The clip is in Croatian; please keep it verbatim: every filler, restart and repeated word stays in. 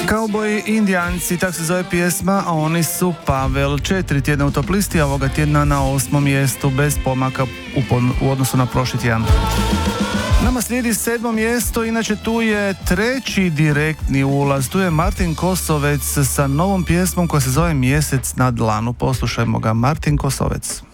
Kauboji Indijanci, tak se zove pjesma, a oni su Pavel, četiri tjedna u top listi, a ovoga tjedna na osmom mjestu bez pomaka u, pon- u odnosu na prošli tjedan. Nama slijedi sedmo mjesto, inače tu je treći direktni ulaz, tu je Martin Kosovec sa novom pjesmom koja se zove Mjesec na dlanu. Poslušajmo ga, Martin Kosovec.